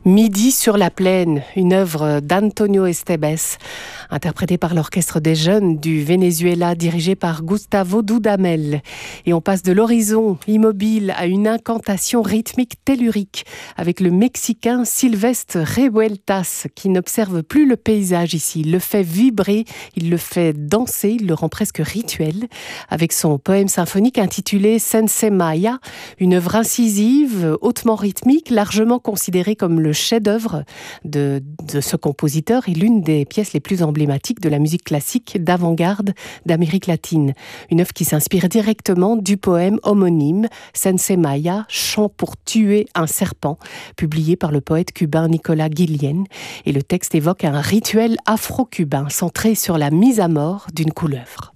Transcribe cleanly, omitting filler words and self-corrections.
Midi sur la plaine, une œuvre d'Antonio Estevez, interprétée par l'Orchestre des Jeunes du Venezuela, dirigé par Gustavo Dudamel. Et on passe de l'horizon immobile à une incantation rythmique tellurique, avec le Mexicain Silvestre Revueltas, qui n'observe plus le paysage ici. Il le fait vibrer, il le fait danser, il le rend presque rituel, avec son poème symphonique intitulé Sensei Maya, une œuvre incisive, hautement rythmique, largement considérée comme le chef-d'œuvre de ce compositeur et l'une des pièces les plus emblématiques de la musique classique d'avant-garde d'Amérique latine. Une œuvre qui s'inspire directement du poème homonyme Sensei Maya, chant pour tuer un serpent, publié par le poète cubain Nicolas Guillén. Et le texte évoque un rituel afro-cubain centré sur la mise à mort d'une couleuvre.